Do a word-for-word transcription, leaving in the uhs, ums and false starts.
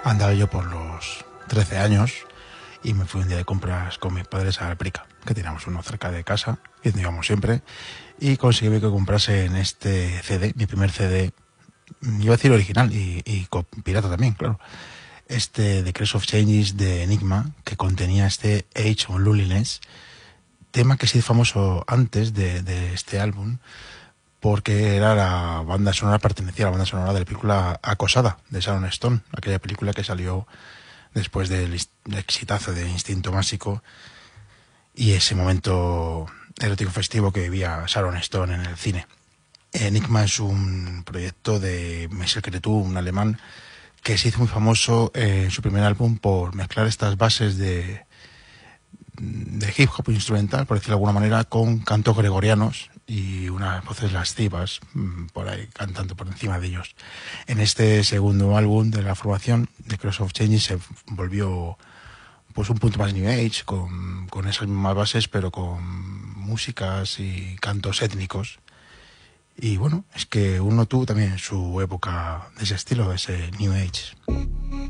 Andaba yo por los trece años y me fui un día de compras con mis padres a Alprica, que teníamos uno cerca de casa, y donde íbamos siempre, y conseguí que comprase en este C D, mi primer C D, iba a decir original y, y con pirata también, claro, este The Crest of Changes de Enigma, que contenía este Age of Loneliness, tema que se hizo famoso antes de, de este álbum, porque era la banda sonora, pertenecía a la banda sonora de la película Acosada, de Sharon Stone, aquella película que salió después del exitazo de Instinto Mágico y ese momento erótico festivo que vivía Sharon Stone en el cine. Enigma es un proyecto de Michel Cretu, un alemán, que se hizo muy famoso en su primer álbum por mezclar estas bases de, de hip hop instrumental, por decirlo de alguna manera, con cantos gregorianos y unas voces lascivas por ahí cantando por encima de ellos. En este segundo álbum de la formación, The Crest of Changes, se volvió pues un punto más New Age, con, con esas mismas bases, pero con músicas y cantos étnicos. Y bueno, es que uno tuvo también su época de ese estilo, de ese New Age.